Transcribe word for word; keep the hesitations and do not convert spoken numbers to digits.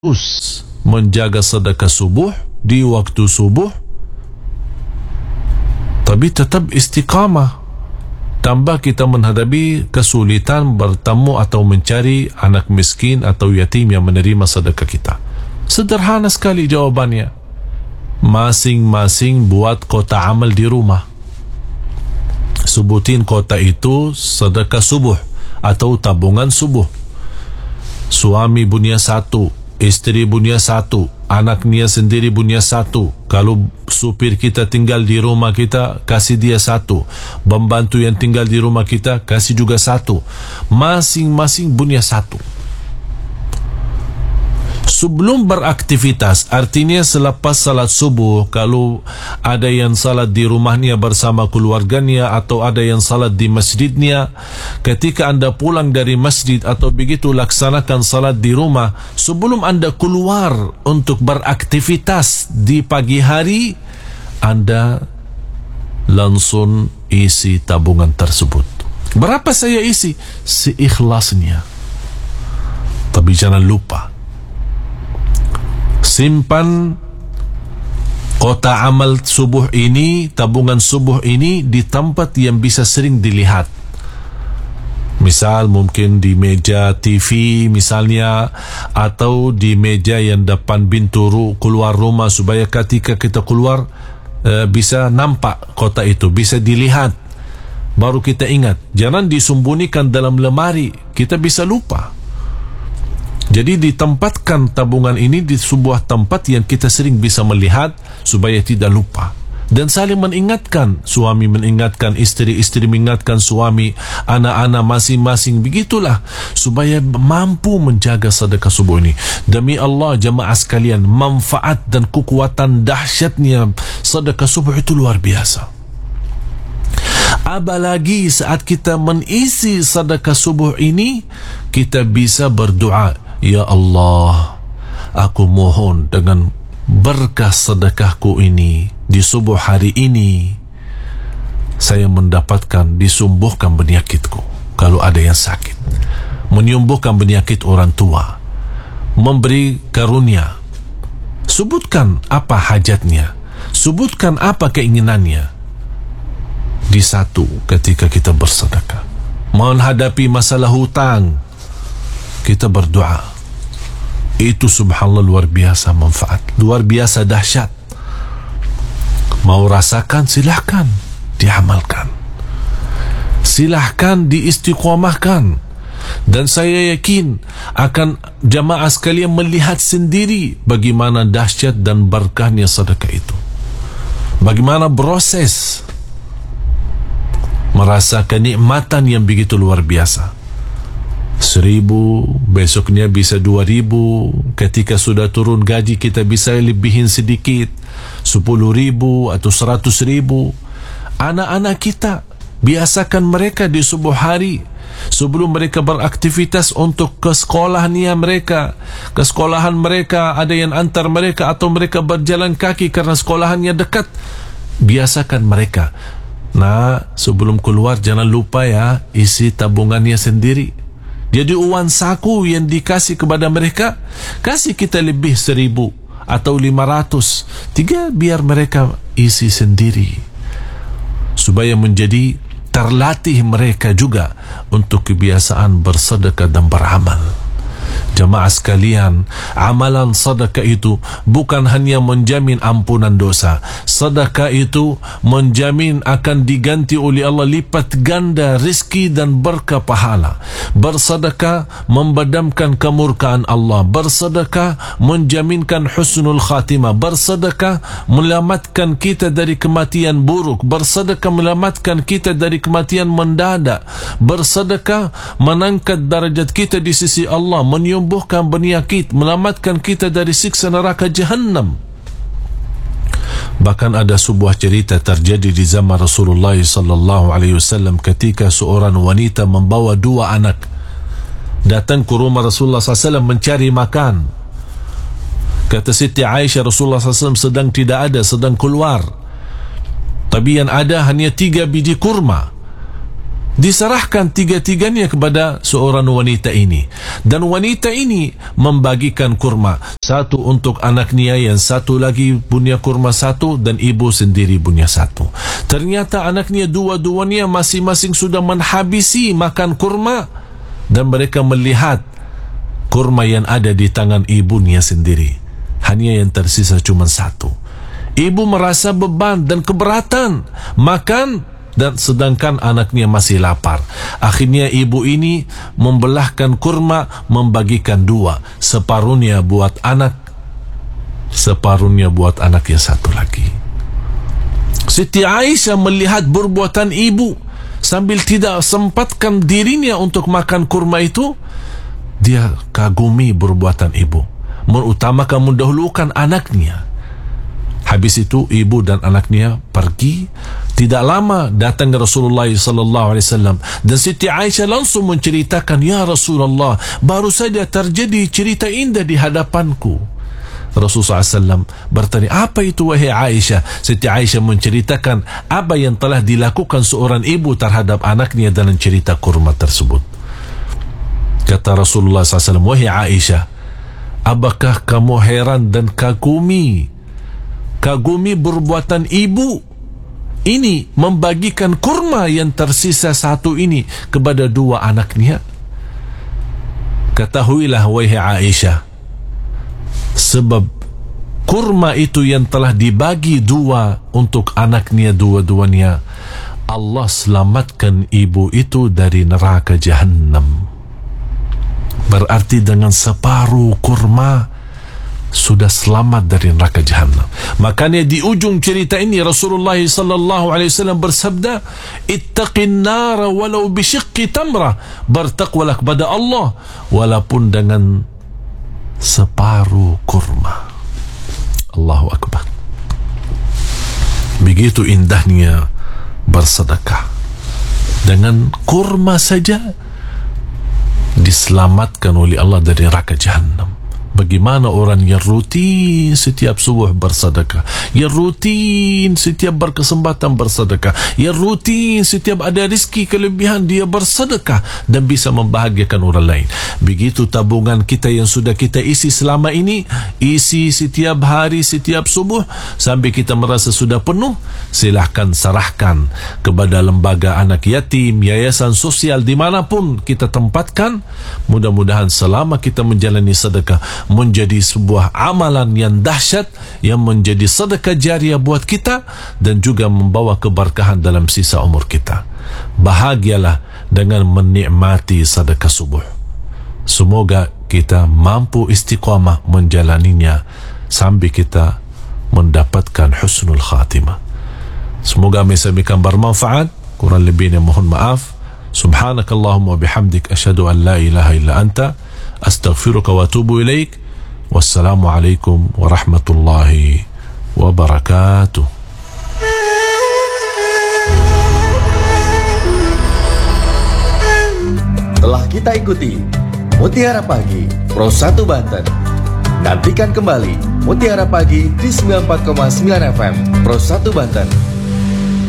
terus menjaga sedekah subuh di waktu subuh, tapi tetap istiqamah. Tambah kita menghadapi kesulitan bertemu atau mencari anak miskin atau yatim yang menerima sedekah kita. Sederhana sekali jawabannya. Masing-masing buat kota amal di rumah. Sebutin kota itu sedekah subuh atau tabungan subuh. Suami punya satu, isteri punya satu, anaknya sendiri punya satu. Kalau supir kita tinggal di rumah kita, kasih dia satu. Pembantu yang tinggal di rumah kita, kasih juga satu. Masing-masing punya satu. Sebelum beraktivitas, artinya selepas salat subuh, kalau ada yang salat di rumahnya bersama keluarganya atau ada yang salat di masjidnya, ketika anda pulang dari masjid atau begitu laksanakan salat di rumah, sebelum anda keluar untuk beraktivitas di pagi hari, anda langsung isi tabungan tersebut. Berapa saya isi? Seikhlasnya. Tapi jangan lupa, simpan kota amal subuh ini, tabungan subuh ini di tempat yang bisa sering dilihat. Misal mungkin di meja T V misalnya, atau di meja yang depan pintu keluar rumah, supaya ketika kita keluar uh, bisa nampak kota itu, bisa dilihat, baru kita ingat. Jangan disembunyikan dalam lemari, kita bisa lupa. Jadi ditempatkan tabungan ini di sebuah tempat yang kita sering bisa melihat supaya tidak lupa. Dan saling mengingatkan, suami mengingatkan istri, istri mengingatkan suami, anak-anak masing-masing, begitulah supaya mampu menjaga sedekah subuh ini. Demi Allah jemaah sekalian, manfaat dan kekuatan dahsyatnya sedekah subuh itu luar biasa. Apalagi saat kita mengisi sedekah subuh ini, kita bisa berdoa, ya Allah, aku mohon dengan berkah sedekahku ini di subuh hari ini, saya mendapatkan disembuhkan penyakitku kalau ada yang sakit, menyembuhkan penyakit orang tua, memberi karunia. Sebutkan apa hajatnya, sebutkan apa keinginannya. Di satu ketika kita bersedekah, menghadapi masalah hutang, kita berdoa. Itu subhanallah luar biasa manfaat, luar biasa dahsyat. Mau rasakan, silahkan diamalkan, silahkan diistiqomahkan. Dan saya yakin akan jamaah sekalian melihat sendiri bagaimana dahsyat dan berkahnya sedekah itu, bagaimana proses merasakan nikmatan yang begitu luar biasa. Seribu, besoknya bisa dua ribu. Ketika sudah turun gaji, kita bisa lebihin sedikit, sepuluh ribu atau seratus ribu. Anak-anak kita, biasakan mereka di subuh hari sebelum mereka beraktivitas untuk ke sekolahnya mereka, ke sekolahan mereka, ada yang antar mereka atau mereka berjalan kaki karena sekolahannya dekat. Biasakan mereka. Nah, sebelum keluar jangan lupa ya, isi tabungannya sendiri. Jadi uang saku yang dikasih kepada mereka, kasih kita lebih seribu atau lima ratus, tiga biar mereka isi sendiri, supaya menjadi terlatih mereka juga untuk kebiasaan bersedekah dan beramal. Jemaah sekalian, amalan sedekah itu bukan hanya menjamin ampunan dosa. Sedekah itu menjamin akan diganti oleh Allah lipat ganda rezeki dan berkah pahala. Bersedekah membadamkan kemurkaan Allah. Bersedekah menjaminkan husnul khatimah. Bersedekah menyelamatkan kita dari kematian buruk. Bersedekah menyelamatkan kita dari kematian mendadak. Bersedekah mengangkat darjat kita di sisi Allah, menyembuhkan penyakit, menyelamatkan kita dari siksa neraka jahannam. Bahkan ada sebuah cerita terjadi di zaman Rasulullah sallallahu alaihi wasallam ketika seorang wanita membawa dua anak datang ke rumah Rasulullah sallallahu alaihi wasallam mencari makan. Kata Siti Aisyah, Rasulullah sallallahu alaihi wasallam sedang tidak ada, sedang keluar, tapi yang ada hanya tiga biji kurma. diserahkan tiga-tiganya kepada seorang wanita ini, dan wanita ini membagikan kurma, satu untuk anaknya, yang satu lagi punya kurma satu, dan ibu sendiri punya satu. Ternyata anaknya dua-duanya masing-masing sudah menghabisi makan kurma, dan mereka melihat kurma yang ada di tangan ibunya sendiri, hanya yang tersisa cuma satu. Ibu merasa beban dan keberatan makan, dan sedangkan anaknya masih lapar. Akhirnya ibu ini membelahkan kurma, membagikan dua, separuhnya buat anak, separuhnya buat anak yang satu lagi. Siti Aisyah melihat perbuatan ibu, sambil tidak sempatkan dirinya untuk makan kurma itu, dia kagumi perbuatan ibu, mengutamakan, mendahulukan anaknya. Habis itu ibu dan anaknya pergi. Tidak lama datang Rasulullah sallallahu alaihi wasallam, dan Siti Aisyah langsung menceritakan, "Ya Rasulullah, baru saja terjadi cerita indah di hadapanku." Rasulullah sallallahu alaihi wasallam bertanya, "Apa itu wahai Aisyah?" Siti Aisyah menceritakan apa yang telah dilakukan seorang ibu terhadap anaknya dalam cerita kurma tersebut. Kata Rasulullah sallallahu alaihi wasallam, "Wahai Aisyah, apakah kamu heran dan kagumi kagumi perbuatan ibu ini membagikan kurma yang tersisa satu ini kepada dua anaknya? Ketahuilah wahai Aisyah, sebab kurma itu yang telah dibagi dua untuk anaknya dua-duanya, Allah selamatkan ibu itu dari neraka Jahannam." Berarti dengan separuh kurma sudah selamat dari neraka Jahannam. Makanya di ujung cerita ini Rasulullah sallallahu alaihi wasallam bersabda, "Ittaqin nara walau bishiqqi tamrah." Bertakwalah kepada Allah walaupun dengan separuh kurma. Allahu Akbar. Begitu indahnya bersedekah. Dengan kurma saja diselamatkan oleh Allah dari neraka Jahannam. Bagaimana orang yang rutin setiap subuh bersedekah, yang rutin setiap berkesempatan bersedekah, yang rutin setiap ada rezeki kelebihan dia bersedekah dan bisa membahagiakan orang lain. Begitu tabungan kita yang sudah kita isi selama ini, isi setiap hari, setiap subuh, sampai kita merasa sudah penuh, silahkan serahkan kepada lembaga anak yatim, yayasan sosial, dimanapun kita tempatkan. Mudah-mudahan selama kita menjalani sedekah menjadi sebuah amalan yang dahsyat, yang menjadi sedekah jariah buat kita dan juga membawa keberkahan dalam sisa umur kita. Bahagialah dengan menikmati sedekah subuh. Semoga kita mampu istiqamah menjalaninya sampai kita mendapatkan husnul khatimah. Semoga mesamikan bermanfaat. Kurang lebihnya mohon maaf. Subhanakallahumma bihamdik, asyhadu an la ilaha illa anta, astaghfiruka wa atubu ilaik. Wassalamu alaikum warahmatullahi wabarakatuh. Telah kita ikuti Mutiara Pagi Pro satu Banten. Nantikan kembali Mutiara Pagi di sembilan puluh empat koma sembilan F M Pro satu Banten.